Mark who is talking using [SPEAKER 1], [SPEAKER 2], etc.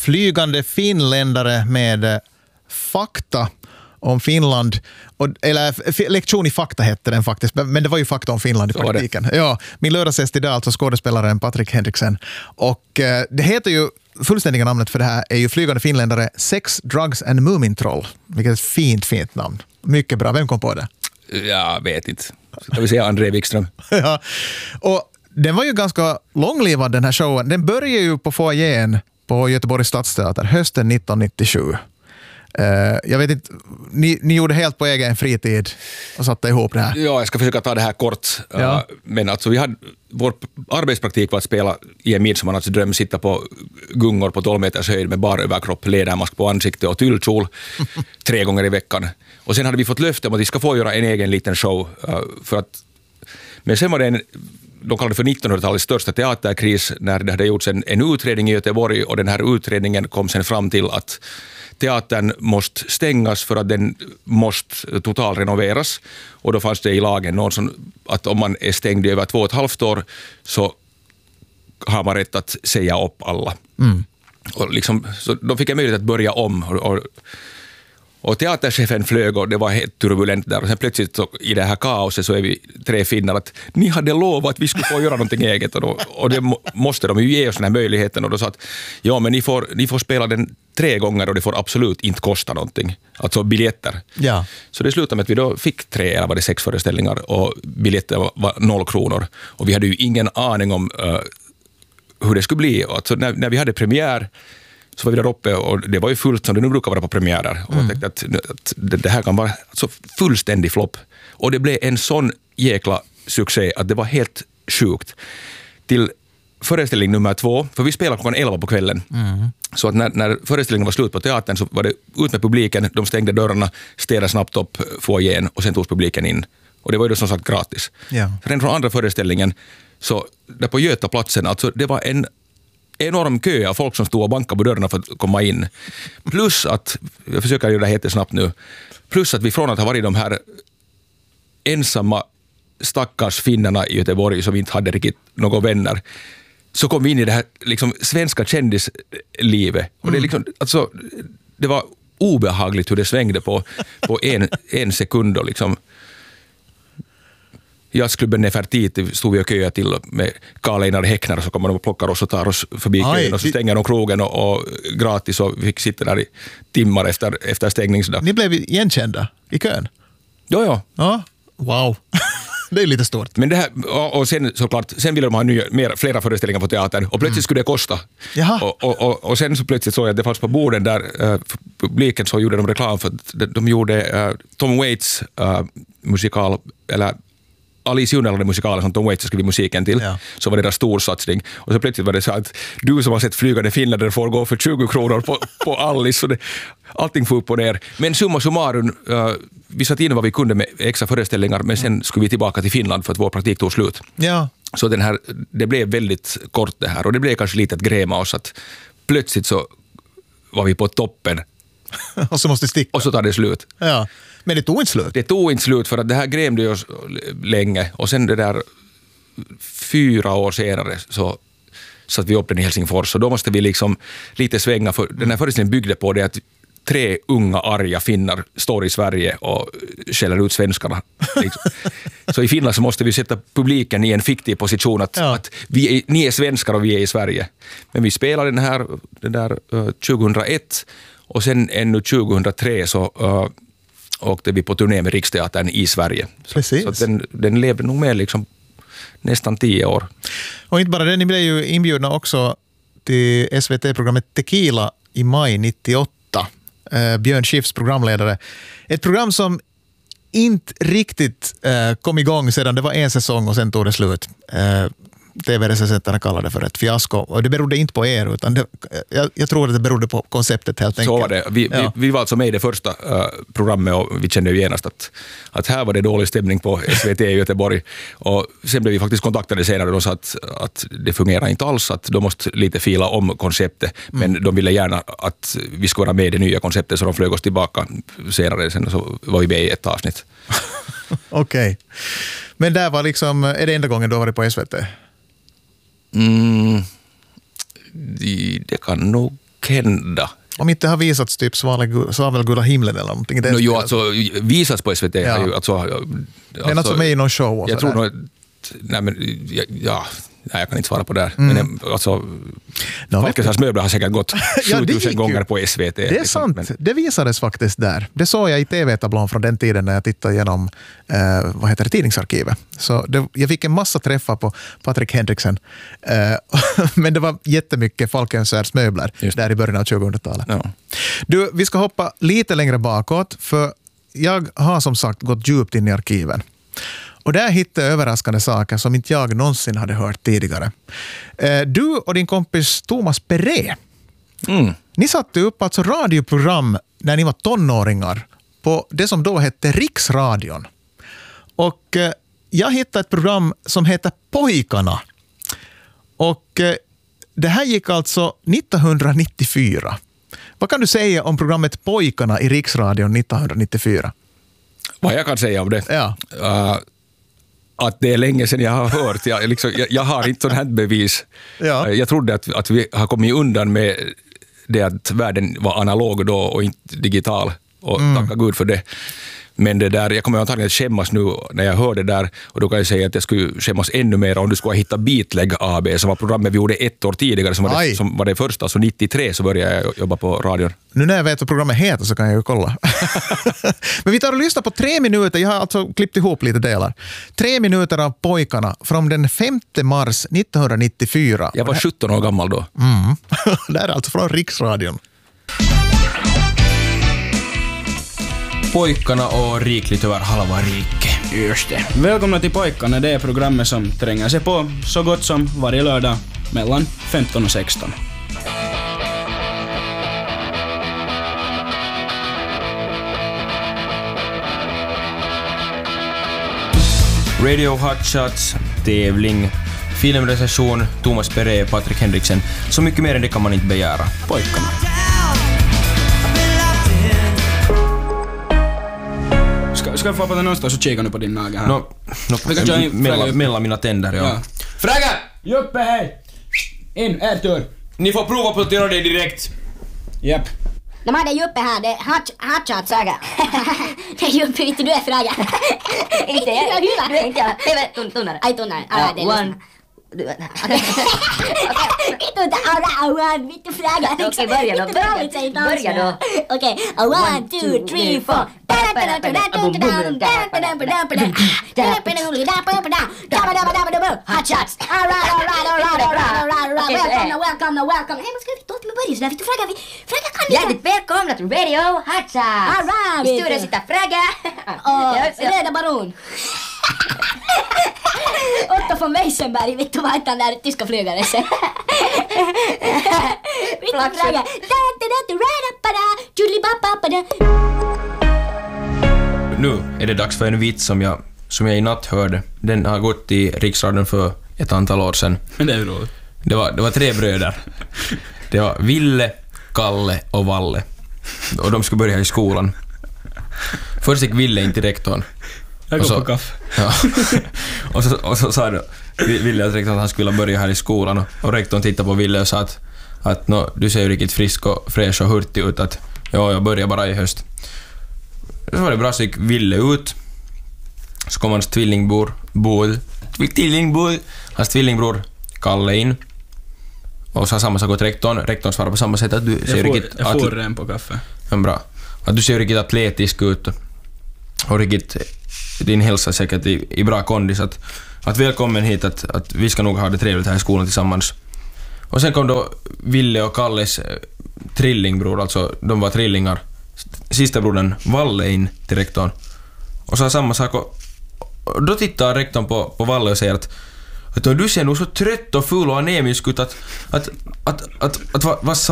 [SPEAKER 1] flygande finländare med fakta om Finland. Eller lektion i fakta hette den faktiskt, men det var ju fakta om Finland i praktiken. Ja, min lördagsgäst idag, alltså skådespelaren Patrik Henriksen. Och det heter ju, fullständiga namnet för det här är ju flygande finländare Sex, Drugs and Mumintroll. Vilket är ett fint namn. Mycket bra. Vem kom på det?
[SPEAKER 2] Jag vet inte. Ska vi säga André Wikström.
[SPEAKER 1] Ja, och den var ju ganska långlivad den här showen. Den började ju på foajén på Göteborgs stadsteater hösten 1997. Jag vet inte, ni gjorde helt på egen fritid och satte ihop det här.
[SPEAKER 2] Ja, jag ska försöka ta det här kort. Ja. Men alltså vår arbetspraktik var att spela i en midsommarnattsdröm, sitta på gungor på 12 meters höjd med bara överkropp, ledarmask på ansikte och tyllkjol 3 gånger i veckan. Och sen hade vi fått löfte om att vi ska få göra en egen liten show. Men sen var det de kallade för 1900-talets största teaterkris när det hade gjorts en utredning i Göteborg, och den här utredningen kom sen fram till att teatern måste stängas för att den måste totalrenoveras, och då fanns det i lagen någon som att om man är stängd i över 2,5 år så har man rätt att säga upp alla. Och liksom, så de fick en möjlighet att börja om, och teaterchefen flög och det var helt turbulent där, och sen plötsligt så, i det här kaoset så är vi 3 finnar att ni hade lovat att vi skulle få göra någonting eget, och det måste de ju ge oss den här möjligheten, och då sa att ja, men ni får spela den 3 gånger och det får absolut inte kosta någonting, alltså biljetter. Ja. Så det slutade med att vi då fick 3 eller var det 6 föreställningar, och biljetter var 0 kronor, och vi hade ju ingen aning om hur det skulle bli. Alltså när vi hade premiär så var vi där uppe, och det var ju fullt som det nu brukar vara på premiärer. Och jag tänkte att det här kan vara så fullständig flopp. Och det blev en sån jäkla succé att det var helt sjukt. Till föreställning nummer 2, för vi spelade klockan 11 på kvällen. Så att när föreställningen var slut på teatern så var det ut med publiken, de stängde dörrarna, städade snabbt upp foajén och sen tog publiken in. Och det var ju då som sagt gratis. Ja. Redan från andra föreställningen, så där på Götaplatsen, alltså det var en enorm kö av folk som stod och bankade på dörrarna för att komma in. Plus att, jag försöker göra det jättesnabbt nu, plus att vi från att ha varit de här ensamma stackars finnarna i Göteborg som inte hade riktigt några vänner, så kom vi in i det här liksom svenska kändislivet. Och det, liksom, alltså, det var obehagligt hur det svängde på en sekund. Och liksom, jazzklubben Nefertiti stod vi och köade till med Karl-Einar Häckner, så kommer de och plockar oss och tar oss förbi kön, och så stänger de krogen och gratis, och vi fick sitta där i timmar efter stängningsdag.
[SPEAKER 1] Ni blev igenkända i kön?
[SPEAKER 2] Ja.
[SPEAKER 1] Wow. Det är lite stort.
[SPEAKER 2] Men det här, och sen såklart, sen ville de ha flera föreställningar på teatern, och plötsligt skulle det kosta. Och sen så plötsligt såg jag att det fanns på borden där publiken, så gjorde de reklam för att de gjorde Tom Waits musikal, eller Alice i Underlandet musikalen som Tom Waits skrev musiken till, så var det deras storsatsning. Och så plötsligt var det så att du som har sett flygande finländare får gå för 20 kronor på Alice, så allting får upp och ner. Men summa summarum, vi satt in vad vi kunde med extra föreställningar, men sen skulle vi tillbaka till Finland för att vår praktik tog slut. Ja. Så det blev väldigt kort det här, och det blev kanske lite att gräma oss att plötsligt så var vi på toppen.
[SPEAKER 1] Och så måste sticka.
[SPEAKER 2] Och så tar det slut.
[SPEAKER 1] Ja. Men det tog inte slut?
[SPEAKER 2] Det tog inte slut, för att det här grämde oss länge. Och sen det där 4 år senare så satt vi upp den i Helsingfors. Och då måste vi liksom lite svänga, för den här föreställningen byggde på det att 3 unga arga finnar står i Sverige och skäller ut svenskarna. Så i Finland så måste vi sätta publiken i en fiktiv position att ni är svenskar och vi är i Sverige. Men vi spelade den där 2001, och sen ännu 2003 så åkte vi på turné med Riksteatern i Sverige. Så den levde nog med liksom nästan 10 år. Och
[SPEAKER 1] inte bara det, ni blev ju inbjudna också till SVT-programmet Tequila i maj 98. Björn Skifs programledare. Ett program som inte riktigt kom igång sedan det var en säsong och sen tog det slut. TV-recensenterna kallade det för ett fiasko. Och det berodde inte på er, utan jag tror att det berodde på konceptet helt enkelt.
[SPEAKER 2] Så var det. Vi var alltså med i det första programmet, och vi kände ju genast att här var det dålig stämning på SVT i Göteborg. Och sen blev vi faktiskt kontaktade senare och sa att det fungerar inte alls, att de måste lite fila om konceptet. Men de ville gärna att vi skulle vara med i det nya konceptet, så de flög oss tillbaka senare. Sen så var vi med i ett avsnitt.
[SPEAKER 1] Okej. Men där var liksom, är det enda gången du har varit på SVT?
[SPEAKER 2] Det kan nog hända?
[SPEAKER 1] Om inte har visats typ Svavelgula himlen eller någonting.
[SPEAKER 2] Jo, alltså visats på SVT.
[SPEAKER 1] Ja.
[SPEAKER 2] Har ju,
[SPEAKER 1] men alltså med i någon show och
[SPEAKER 2] jag tror nog... Nej, jag kan inte svara på det där. Men alltså, Folkesars möbler har säkert gått 7000 gånger på SVT.
[SPEAKER 1] Det är sant. Men... Det visades faktiskt där. Det såg jag i TV-tablån från den tiden när jag tittade igenom tidningsarkivet. Så jag fick en massa träffar på Patrik Henriksen. Men det var jättemycket Folkensars möbler där i början av 2000-talet. Ja. Du, vi ska hoppa lite längre bakåt, för jag har som sagt gått djupt in i arkiven. Och där hittade jag överraskande saker som inte jag någonsin hade hört tidigare. Du och din kompis Thomas Perret, ni satte upp alltså radioprogram när ni var tonåringar på det som då hette Riksradion. Och jag hittade ett program som heter Pojkarna. Och det här gick alltså 1994. Vad kan du säga om programmet Pojkarna i Riksradion 1994?
[SPEAKER 2] Vad jag kan säga om det?
[SPEAKER 1] Ja.
[SPEAKER 2] Att det är länge sedan jag har hört. Jag har inte sådant här bevis. Ja. Jag trodde att vi har kommit undan med det att världen var analog då och inte digital. Och tacka Gud för det. Men det där, jag kommer antagligen att skämmas nu när jag hör det där, och då kan jag säga att jag skulle skämmas ännu mer om du skulle hitta Beatleg AB, som var programmet vi gjorde 1 år tidigare, som var det första, så 93 så började jag jobba på radion. Nu när jag vet vad programmet heter så kan jag ju kolla. Men vi tar och lyssnar på 3 minuter, jag har alltså klippt ihop lite delar. 3 minuter av Pojkarna från den 5 mars 1994. Jag var 17 år gammal då. Det är alltså från Riksradion.
[SPEAKER 3] Pojkarna och rikligt över halva rike.
[SPEAKER 4] Just det. Välkomna till Pojkarna, det är programmet som tränger sig på så gott som varje lördag mellan 15 och 16.
[SPEAKER 3] Radio Hot Shots, tävling, filmrecension, Thomas Perret, Patrik Henriksen. Så mycket mer än det kan man inte begära.
[SPEAKER 4] Pojkarna. Ska jag få på den någonstans och kika nu på din nagel här?
[SPEAKER 3] Mellan mina tänder, ja.
[SPEAKER 4] Fråga! Juppe, hej! In, tur.
[SPEAKER 3] Ni får prova på att göra det direkt.
[SPEAKER 4] Japp.
[SPEAKER 5] De hade Juppe här, det är hot shot saga. Det är Juppe, inte du är fråga. Inte jag. Du är inte jag. Det är tunnare. Aj, tunnare. Inte mitt i frågan.
[SPEAKER 6] Okej, börja då.
[SPEAKER 5] Okej, 1, 2, 3, 4. Hot shots. All right. Welcome. Hej, man ska vi låta mig börja sådär. Fråga kan ni.
[SPEAKER 6] Hjärtligt välkomna till Radio Hot Shots.
[SPEAKER 5] All right.
[SPEAKER 6] I studion sitter Fråga.
[SPEAKER 5] Röda baron. Otto von Weissenberg, vet du vad han där tyska flygare sen. Fråga.
[SPEAKER 3] Nu är det dags för en vits som jag i natt hörde. Den har gått i Riksradion för ett antal år sedan.
[SPEAKER 4] Men det är roligt.
[SPEAKER 3] Det var 3 bröder. Det var Ville, Kalle och Valle. Och de skulle börja i skolan. Först gick Ville in till rektorn.
[SPEAKER 4] Jag går på kaffe.
[SPEAKER 3] Ja. och så sa Ville att rektorn att han skulle börja här i skolan. Och rektorn tittade på Ville och sa att du ser ju riktigt frisk och fräsch och hurtig ut. Att jag börjar bara i höst. Så var det bra, så gick Ville ut. Så kom hans tvillingbror Kalle in. Och sa samma sak åt rektorn. Rektorn svarade på samma sätt att du ser riktigt...
[SPEAKER 4] Jag får en på kaffe.
[SPEAKER 3] Ja, bra. Att du ser riktigt atletisk ut. Och riktigt, din hälsa är säkert i bra kondis. Att välkommen hit, att vi ska nog ha det trevligt här i skolan tillsammans. Och sen kom då Ville och Kalles trillingbror, alltså de var trillingar. Sista brodern Valle in till rektorn och sa samma sak, och då tittar rektorn på Valle och säger att du ser nog så trött och full och anemisk ut att vad